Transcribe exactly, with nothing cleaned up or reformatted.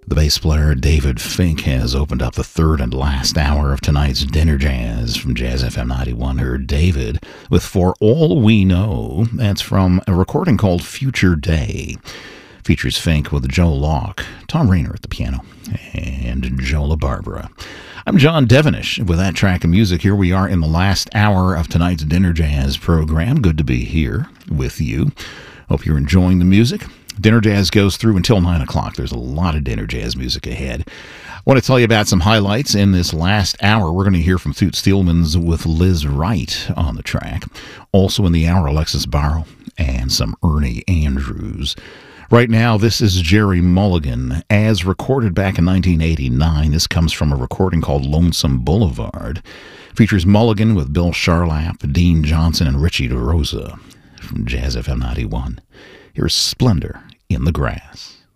The bass player David Fink has opened up the third and last hour of tonight's Dinner Jazz from Jazz F M ninety-one. Heard David with For All We Know. That's from a recording called Future Day. Features Fink with Joe Locke, Tom Rayner at the piano, and Joe LaBarbera. I'm John Devenish. With that track of music, here we are in the last hour of tonight's Dinner Jazz program. Good to be here with you. Hope you're enjoying the music. Dinner Jazz goes through until nine o'clock. There's a lot of Dinner Jazz music ahead. I want to tell you about some highlights in this last hour. We're going to hear from Toots Thielemans with Liz Wright on the track. Also in the hour, Alexis Barrow and some Ernie Andrews. Right now, this is Jerry Mulligan, as recorded back in nineteen eighty-nine. This comes from a recording called Lonesome Boulevard. Features Mulligan with Bill Charlap, Dean Johnson, and Richie DeRosa from Jazz F M ninety-one. Here's Splendor in the Grass.